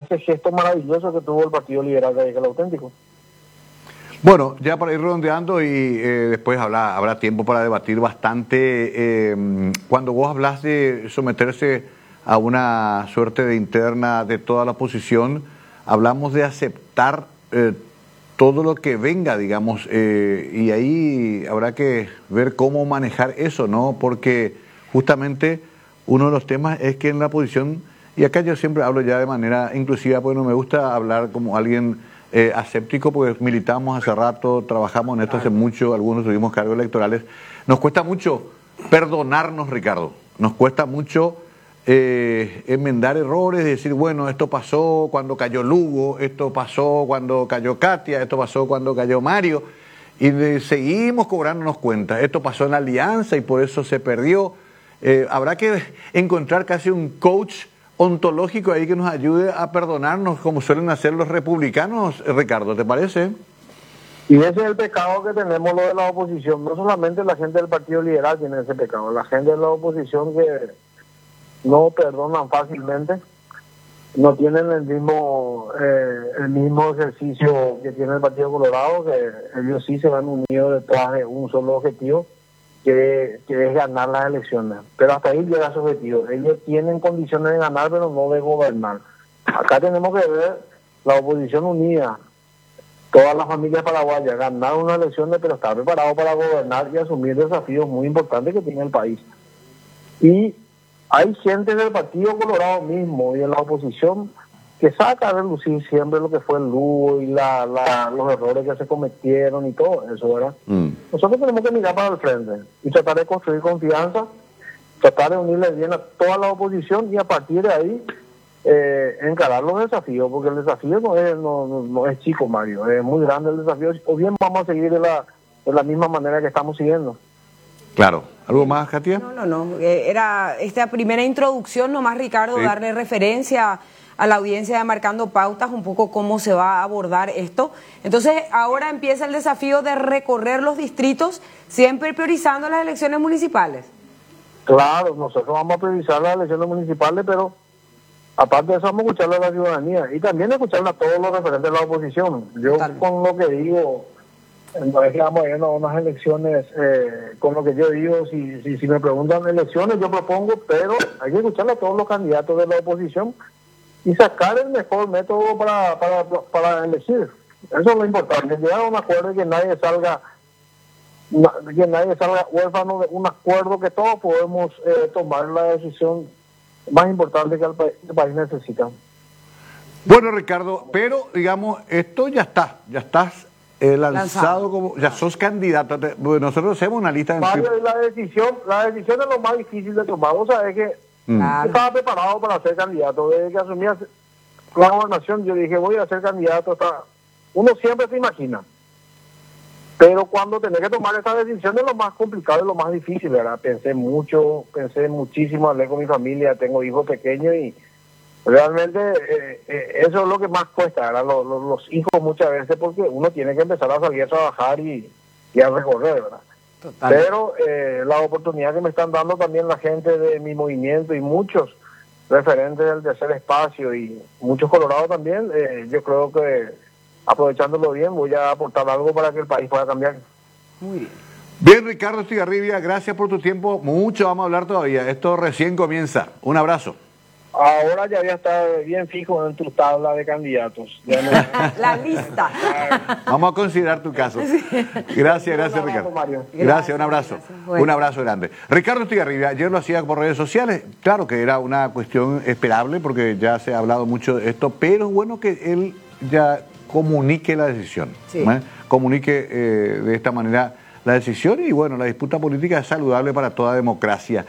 ese gesto maravilloso que tuvo el Partido Liberal Radical Auténtico. Bueno, ya para ir redondeando y después habrá tiempo para debatir bastante. Cuando vos hablas de someterse a una suerte de interna de toda la oposición, hablamos de aceptar todo lo que venga, digamos, y ahí habrá que ver cómo manejar eso, ¿no? Porque justamente uno de los temas es que en la oposición, y acá yo siempre hablo ya de manera inclusiva, porque no me gusta hablar como alguien aséptico, porque militamos hace rato, trabajamos en esto hace mucho, algunos tuvimos cargos electorales. Nos cuesta mucho perdonarnos, Ricardo, nos cuesta mucho enmendar errores, decir, bueno, esto pasó cuando cayó Lugo, esto pasó cuando cayó Katia, esto pasó cuando cayó Mario, y seguimos cobrándonos cuentas, esto pasó en la alianza y por eso se perdió. Habrá que encontrar casi un coach ontológico ahí que nos ayude a perdonarnos como suelen hacer los republicanos, Ricardo, ¿te parece? Y ese es el pecado que tenemos lo de la oposición. No solamente la gente del Partido Liberal tiene ese pecado, la gente de la oposición que no perdonan fácilmente, no tienen el mismo ejercicio que tiene el Partido Colorado, que ellos sí se van unidos detrás de un solo objetivo, que es ganar las elecciones. Pero hasta ahí llega su objetivo. Ellos tienen condiciones de ganar, pero no de gobernar. Acá tenemos que ver la oposición unida, todas las familias paraguayas, ganar unas elecciones, pero estar preparado para gobernar y asumir desafíos muy importantes que tiene el país. Y hay gente del Partido Colorado mismo y de la oposición que saca a relucir siempre lo que fue el Lugo y los errores que se cometieron y todo eso, ¿verdad? Nosotros tenemos que mirar para el frente y tratar de construir confianza, tratar de unirle bien a toda la oposición y a partir de ahí encarar los desafíos, porque el desafío no es chico, Mario, es muy grande el desafío, o bien vamos a seguir de la misma manera que estamos siguiendo. Claro. ¿Algo más, Katia? No. Era esta primera introducción nomás, Ricardo, sí. Darle referencia a la audiencia de Marcando Pautas, un poco cómo se va a abordar esto. Entonces, ahora empieza el desafío de recorrer los distritos, siempre priorizando las elecciones municipales. Claro, nosotros vamos a priorizar las elecciones municipales, pero aparte de eso vamos a escucharle a la ciudadanía y también escucharle a todos los referentes de la oposición. Yo con lo que digo, no es que vamos a ir a unas elecciones, con lo que yo digo, si me preguntan elecciones, yo propongo, pero hay que escucharle a todos los candidatos de la oposición y sacar el mejor método para elegir. Eso es lo importante, llegar a un acuerdo y que nadie salga huérfano de un acuerdo, que todos podemos tomar la decisión más importante que el país necesita. Bueno, Ricardo, pero digamos, esto ya estás lanzado como, ya sos candidato. Nosotros hacemos una lista de... Mario, y la decisión es lo más difícil de tomar. Vos sabés que yo estaba preparado para ser candidato. Desde que asumí la gobernación, yo dije, voy a ser candidato. Uno siempre se imagina. Pero cuando tenés que tomar esa decisión es lo más complicado y lo más difícil, ¿verdad? Pensé muchísimo, hablé con mi familia, tengo hijos pequeños y realmente eso es lo que más cuesta, ¿verdad? Los hijos muchas veces, porque uno tiene que empezar a salir a trabajar y a recorrer, ¿verdad? Total. Pero la oportunidad que me están dando también la gente de mi movimiento y muchos referentes del tercer espacio y muchos colorados también, yo creo que aprovechándolo bien voy a aportar algo para que el país pueda cambiar. Muy bien. Bien, Ricardo Estigarribia, gracias por tu tiempo. Mucho vamos a hablar todavía. Esto recién comienza. Un abrazo. Ahora ya voy a estar bien fijo en tu tabla de candidatos. Ya no... La lista. Vamos a considerar tu caso. Sí. Gracias, Ricardo. Gracias, un abrazo. Bueno. Un abrazo grande. Ricardo Estigarribia, ayer lo hacía por redes sociales. Claro que era una cuestión esperable porque ya se ha hablado mucho de esto, pero es bueno que él ya comunique la decisión. Sí. Comunique de esta manera la decisión y bueno, la disputa política es saludable para toda democracia.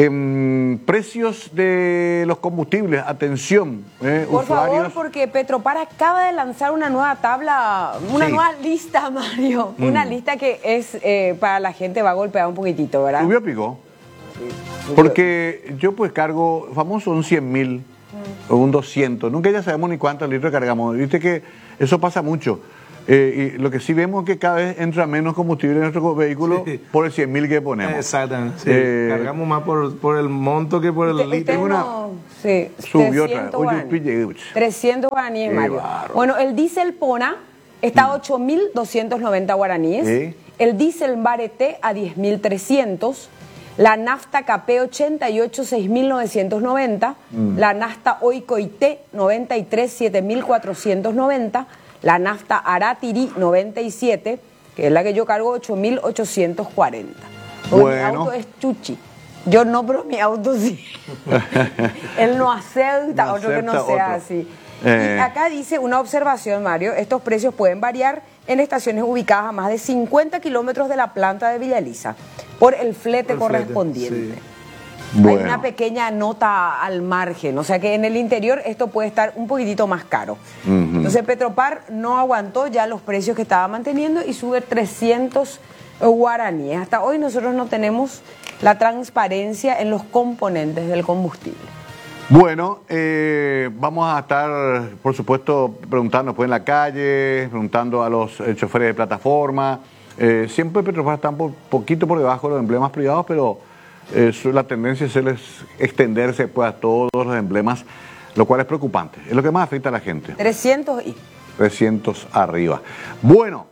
Precios de los combustibles, atención, por usuarios. favor, porque Petropar acaba de lanzar una nueva tabla, una nueva lista, Mario, una lista que es para la gente va a golpear un poquitito, ¿verdad? ¿Subió pico? Sí. Porque yo pues cargo, famoso, un 100.000 o un 200, nunca ya sabemos ni cuántos litros cargamos, viste que eso pasa mucho. Y lo que sí vemos es que cada vez entra menos combustible en nuestro vehículo por el 100.000 que ponemos. Exactamente. Sí. Cargamos más por el monto que por el litro. Subió otra vez. 300 guaraníes, Mario. Barro. Bueno, el diésel Pona está a 8.290 guaraníes. ¿Sí? El diésel Bareté a 10.300. La nafta Capé 88, 6.990. La nafta Oikoité 93, 7.490. La nafta Aratiri 97, que es la que yo cargo, 8.840. Bueno. Mi auto es chuchi. Yo no, pero mi auto sí. Él no acepta otro que no sea así. Y acá dice una observación, Mario, estos precios pueden variar en estaciones ubicadas a más de 50 kilómetros de la planta de Villa Elisa por el flete correspondiente. Sí. Bueno. Hay una pequeña nota al margen, o sea que en el interior esto puede estar un poquitito más caro. Entonces Petropar no aguantó ya los precios que estaba manteniendo y sube 300 guaraníes. Hasta hoy nosotros no tenemos la transparencia en los componentes del combustible. Bueno, vamos a estar, por supuesto, preguntando pues, en la calle, preguntando a los choferes de plataforma. Siempre Petropar está un poquito por debajo de los emblemas privados, pero la tendencia es extenderse pues, a todos los emblemas, lo cual es preocupante. Es lo que más afecta a la gente. 300 arriba. Bueno,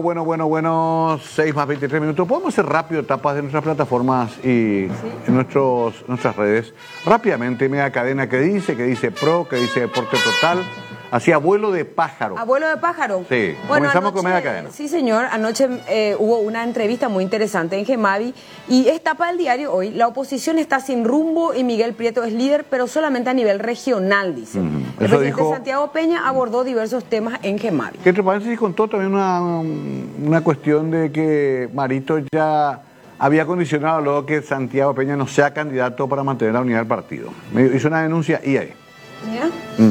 6 más 23 minutos. Podemos hacer rápido etapas de nuestras plataformas y en nuestras redes. Rápidamente, media cadena que dice Pro, que dice Deporte Total. Así, abuelo de pájaro. ¿Abuelo de pájaro? Sí, bueno, comenzamos con media cadena. Sí, señor. Anoche hubo una entrevista muy interesante en Gemavi y es tapa del diario hoy. La oposición está sin rumbo y Miguel Prieto es líder, pero solamente a nivel regional, dice. El presidente Santiago Peña abordó diversos temas en Gemavi. ¿Qué te parece si contó también una cuestión de que Marito ya había condicionado luego que Santiago Peña no sea candidato para mantener la unidad del partido? Me hizo una denuncia y ahí. ¿Ya?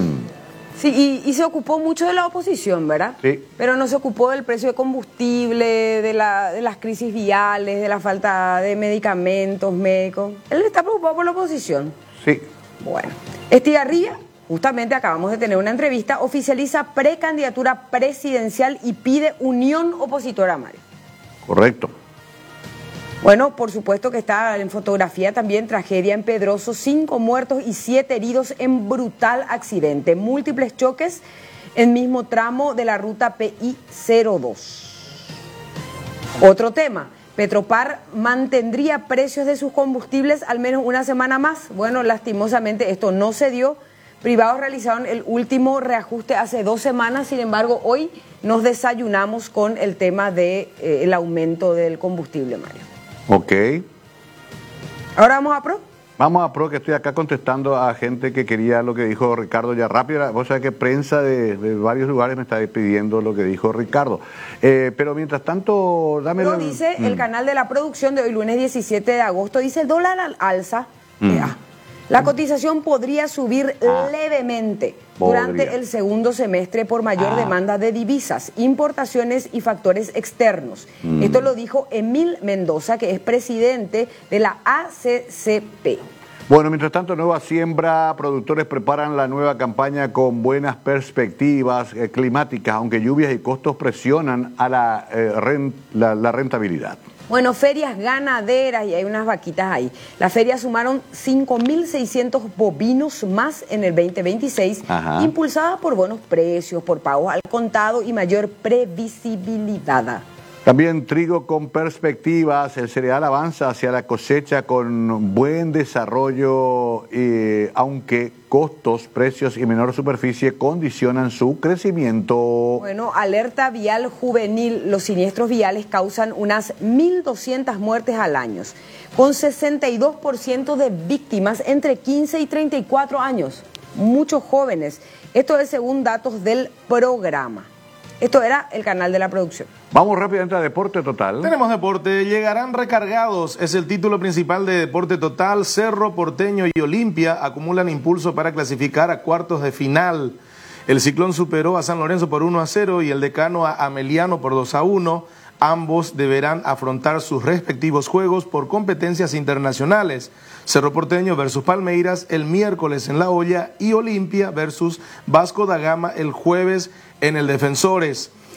Sí, y se ocupó mucho de la oposición, ¿verdad? Sí. Pero no se ocupó del precio de combustible, de las crisis viales, de la falta de medicamentos médicos. Él está preocupado por la oposición. Sí. Bueno, Estigarribia, justamente acabamos de tener una entrevista, oficializa precandidatura presidencial y pide unión opositora, Mario. Correcto. Bueno, por supuesto que está en fotografía también tragedia en Pedroso, 5 muertos y 7 heridos en brutal accidente. Múltiples choques en mismo tramo de la ruta PI 02. Otro tema, Petropar mantendría precios de sus combustibles al menos una semana más. Bueno, lastimosamente esto no se dio. Privados realizaron el último reajuste hace 2 semanas, sin embargo, hoy nos desayunamos con el tema del aumento del combustible, Mario. Ok. ¿Ahora vamos a Pro? Vamos a Pro, que estoy acá contestando a gente que quería lo que dijo Ricardo ya rápido. Vos sabés que prensa de varios lugares me está pidiendo lo que dijo Ricardo. Pero mientras tanto, dame... Lo dice el canal de la producción de hoy, lunes 17 de agosto, dice dólar al alza. La cotización podría subir levemente durante el segundo semestre por mayor demanda de divisas, importaciones y factores externos. Esto lo dijo Emil Mendoza, que es presidente de la ACCP. Bueno, mientras tanto, Nueva Siembra, productores preparan la nueva campaña con buenas perspectivas climáticas, aunque lluvias y costos presionan a la rentabilidad. Bueno, ferias ganaderas, y hay unas vaquitas ahí. Las ferias sumaron 5.600 bovinos más en el 2026, impulsadas por buenos precios, por pagos al contado y mayor previsibilidad. También trigo con perspectivas, el cereal avanza hacia la cosecha con buen desarrollo, aunque costos, precios y menor superficie condicionan su crecimiento. Bueno, alerta vial juvenil, los siniestros viales causan unas 1.200 muertes al año, con 62% de víctimas entre 15 y 34 años, muchos jóvenes. Esto es según datos del programa. Esto era el canal de la producción. Vamos rápidamente a Deporte Total. Tenemos deporte. Llegarán recargados. Es el título principal de Deporte Total. Cerro Porteño y Olimpia acumulan impulso para clasificar a cuartos de final. El Ciclón superó a San Lorenzo por 1-0 y el Decano a Ameliano por 2-1. Ambos deberán afrontar sus respectivos juegos por competencias internacionales. Cerro Porteño versus Palmeiras el miércoles en La Hoya y Olimpia versus Vasco da Gama el jueves en el Defensores.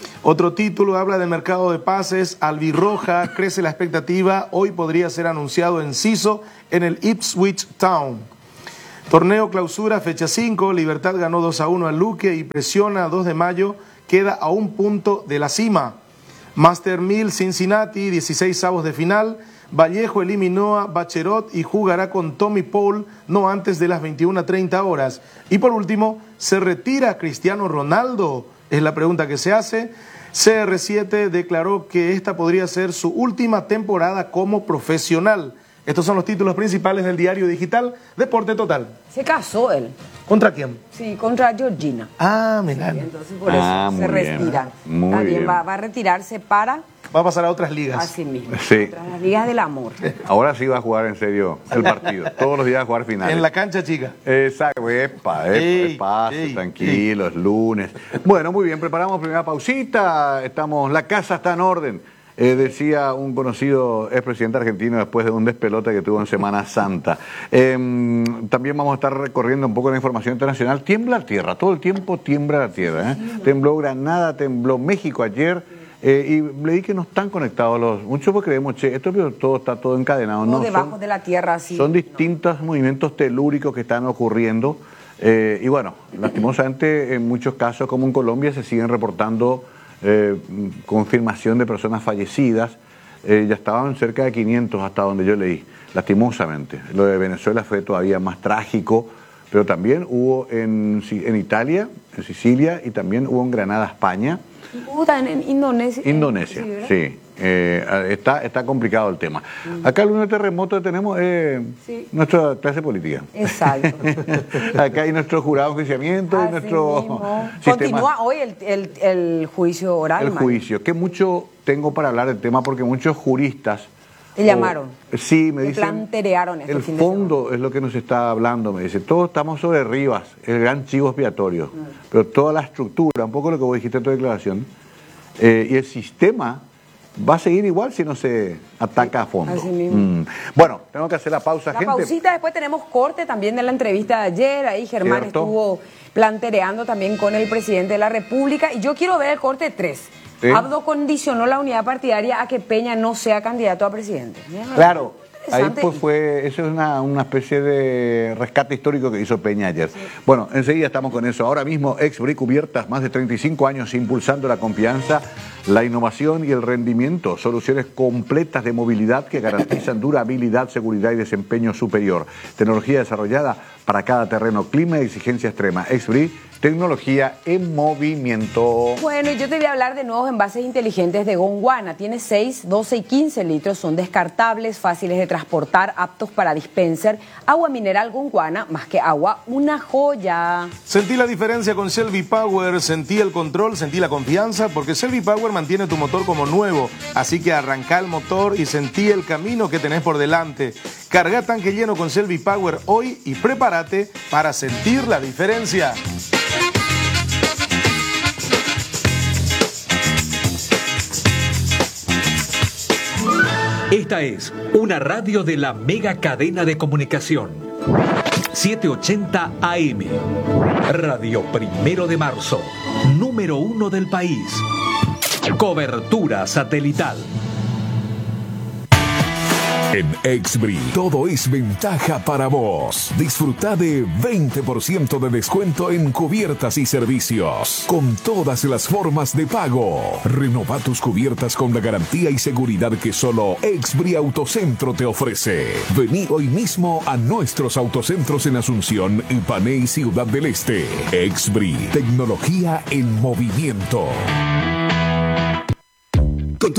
Otro título habla del mercado de pases. Albirroja, crece la expectativa. Hoy podría ser anunciado Enciso en el Ipswich Town. Torneo clausura, fecha 5. Libertad ganó 2-1 al Luque y presiona 2 de mayo. Queda a 1 punto de la cima. Master 1000 Cincinnati, 16avos de final. Vallejo eliminó a Bacherot y jugará con Tommy Paul no antes de las 21:30 horas. Y por último, ¿se retira Cristiano Ronaldo? Es la pregunta que se hace. CR7 declaró que esta podría ser su última temporada como profesional. Estos son los títulos principales del diario digital Deporte Total. Se casó él. ¿Contra quién? Sí, contra Georgina. Ah, mira. Sí, entonces por eso se retira. Muy bien. Va a retirarse para... Va a pasar a otras ligas. Así mismo. Sí. Contra las ligas del amor. Ahora sí va a jugar en serio el partido. Todos los días va a jugar finales. En la cancha chica. Exacto. Tranquilos, lunes. Bueno, muy bien. Preparamos primera pausita. La casa está en orden. Decía un conocido expresidente argentino después de un despelote que tuvo en Semana Santa. También vamos a estar recorriendo un poco la información internacional. Tiembla la tierra, todo el tiempo tiembla la tierra. Tembló Granada, tembló México ayer. Y leí que no están conectados muchos porque creemos, todo está todo encadenado. No, debajo de la tierra, sí. Son distintos movimientos telúricos que están ocurriendo. Y bueno, lastimosamente en muchos casos, como en Colombia, se siguen reportando confirmación de personas fallecidas. Ya estaban cerca de 500 hasta donde yo leí, lastimosamente. Lo de Venezuela fue todavía más trágico, pero también hubo en Italia, en Sicilia, y también hubo en Granada, España. Hubo también en Indonesia. Indonesia, sí. Está complicado el tema. Acá el único terremoto que tenemos es nuestra clase política. Exacto. Acá hay nuestro jurado de enjuiciamiento y nuestro sistema. Continúa hoy el juicio oral. El juicio, que mucho tengo para hablar del tema porque muchos juristas... ¿Te llamaron? Sí, me dicen... plantearon el fondo es lo que nos está hablando, me dice. Todos estamos sobre Rivas, el gran chivo expiatorio. Pero toda la estructura, un poco lo que vos dijiste en tu declaración, y el sistema va a seguir igual si no se ataca a fondo. Así mismo. Bueno, tengo que hacer la pausa, gente. La pausita, después tenemos corte también de la entrevista de ayer. Ahí Germán estuvo planteando también con el presidente de la República. Y yo quiero ver el corte 3. ¿Sí? Abdo condicionó la unidad partidaria a que Peña no sea candidato a presidente. Claro, ahí pues eso es una especie de rescate histórico que hizo Peña ayer. Sí. Bueno, enseguida estamos con eso. Ahora mismo, Exbri Cubiertas, más de 35 años impulsando la confianza, la innovación y el rendimiento. Soluciones completas de movilidad que garantizan durabilidad, seguridad y desempeño superior. Tecnología desarrollada para cada terreno, clima y exigencia extrema. Exbri, tecnología en movimiento. Bueno, y yo te voy a hablar de nuevos envases inteligentes de Gondwana. Tiene 6, 12 y 15 litros, son descartables, fáciles de transportar, aptos para dispenser. Agua mineral Gondwana, más que agua, una joya. Sentí la diferencia con Selvi Power, sentí el control, sentí la confianza, porque Selvi Power mantiene tu motor como nuevo. Así que arranca el motor y sentí el camino que tenés por delante. Carga tanque lleno con Selvi Power hoy y prepárate para sentir la diferencia. Esta es una radio de la mega cadena de comunicación. 780 AM. Radio 1 de Marzo. Número 1 del país. Cobertura satelital. En Exbri, todo es ventaja para vos. Disfruta de 20% de descuento en cubiertas y servicios, con todas las formas de pago. Renova tus cubiertas con la garantía y seguridad que solo Exbri Autocentro te ofrece. Vení hoy mismo a nuestros autocentros en Asunción, Ipané y Ciudad del Este. Exbri, tecnología en movimiento.